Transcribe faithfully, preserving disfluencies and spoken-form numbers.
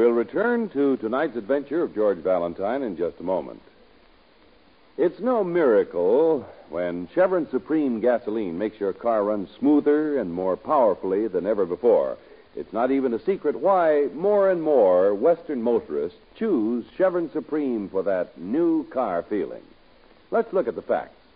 We'll return to tonight's adventure of George Valentine in just a moment. It's no miracle when Chevron Supreme gasoline makes your car run smoother and more powerfully than ever before. It's not even a secret why more and more Western motorists choose Chevron Supreme for that new car feeling. Let's look at the facts.